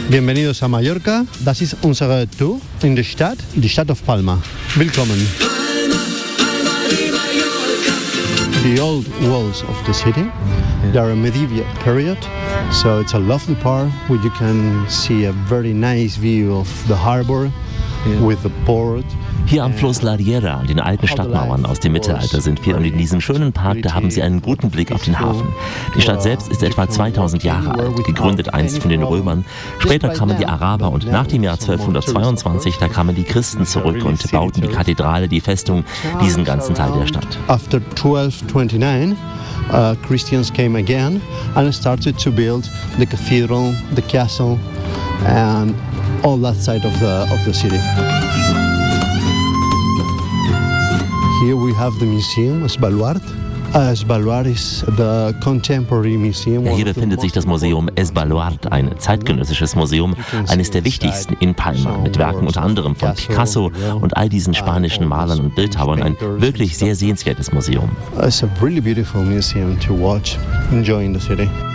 Bienvenidos a Mallorca. Das ist unsere Tour in die Stadt of Palma. Willkommen. The old walls of the city, they are a medieval period, so it's a lovely part where you can see a very nice view of the harbor with the port. Hier am Fluss La Riera und den alten Stadtmauern aus dem Mittelalter sind wir, und in diesem schönen Park, da haben Sie einen guten Blick auf den Hafen. Die Stadt selbst ist etwa 2000 Jahre alt, gegründet einst von den Römern. Später kamen die Araber und nach dem Jahr 1222, da kamen die Christen zurück und bauten die Kathedrale, die Festung, diesen ganzen Teil der Stadt. After 1229, Christians came again and started to build the cathedral, the castle and all that side of the city. Here we have the museum, Es Baluard. Es Baluard is the contemporary museum. Ja, hier befindet sich das Museum Es Baluard, ein zeitgenössisches Museum, eines der wichtigsten in Palma, mit Werken unter anderem von Picasso und all diesen spanischen Malern und Bildhauern. Ein wirklich sehr sehenswertes Museum. It's a really beautiful museum to watch, enjoying the city.